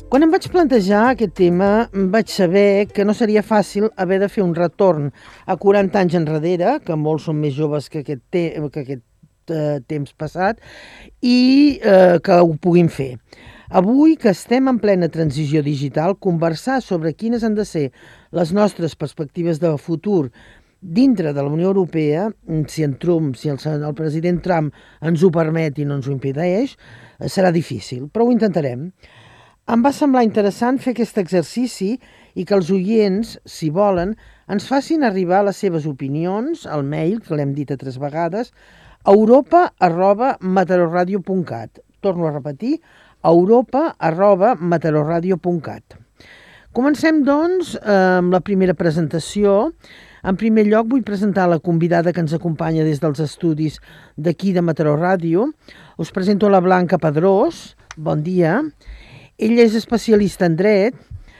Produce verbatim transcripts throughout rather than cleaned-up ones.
Quan em vaig plantejar aquest tema, vaig saber que no seria fàcil haver de fer un retorn a quaranta anys enrere, que molts són més joves que aquest, te que aquest eh, temps passat, i eh, que ho puguin fer. Avui, que estem en plena transició digital, conversar sobre quines han de ser les nostres perspectives de futur dintre de la Unió Europea, si en Trump, si el, el president Trump ens ho permet i no ens ho impedeix, serà difícil, però ho intentarem. Em va semblar interessant fer aquest exercici i que els oients, si volen, ens facin arribar les seves opinions al mail, que l'hem dit a tres vegades, europa arroba meteororadio punt cat. Torno a repetir, europa arroba meteororadio punt cat. Comencem, doncs, amb la primera presentació. En primer lloc, vull presentar la convidada que ens acompanya des dels estudis d'aquí de Meteor Ràdio. Us presento la Blanca Pedrós. Bon dia. Ella és especialista en dret,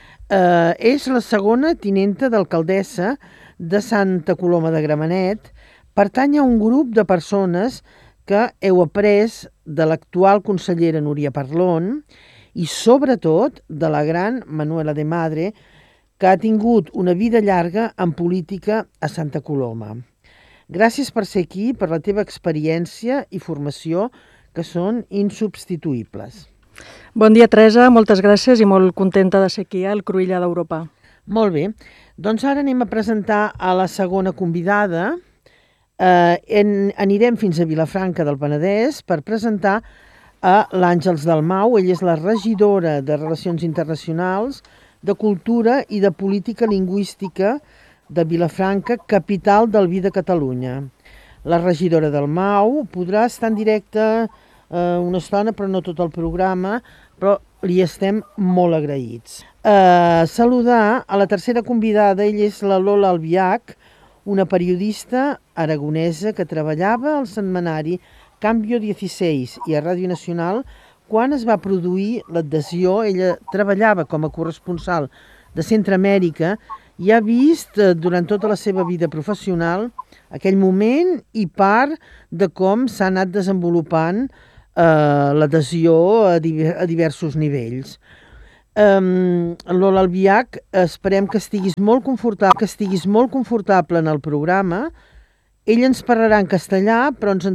eh, és la segona tinenta d'alcaldessa de Santa Coloma de Gramenet, pertany a un grup de persones que heu après de l'actual consellera Núria Parlon i sobretot de la gran Manuela de Madre, que ha tingut una vida llarga en política a Santa Coloma. Gràcies per ser aquí, per la teva experiència i formació, que són insubstituïbles. Bon dia, Teresa. Moltes gràcies i molt contenta de ser aquí al Cruïlla d'Europa. Molt bé. Doncs ara anem a presentar a la segona convidada. Eh, en, anirem fins a Vilafranca del Penedès per presentar a l'Àngels Dalmau. Ella és la regidora de Relacions Internacionals, de Cultura i de Política Lingüística de Vilafranca, capital del Vi de Catalunya. La regidora Dalmau podrà estar en directe Uh, una estona, però no tot el programa, però li estem molt agraïts. Uh, saludar a la tercera convidada, ella és la Lola Albiach, una periodista aragonesa que treballava al setmanari Cambio dieciséis i a Ràdio Nacional quan es va produir l'adhesió. Ella treballava com a corresponsal de Centreamèrica i ha vist uh, durant tota la seva vida professional aquell moment i part de com s'ha anat desenvolupant Uh, l'adhesió a, diver a diversos nivells. Um, Lola Albiach, esperem que estiguis molt confortable, que estiguis molt confortable en el programa. Ella ens parlarà en castellà, però ens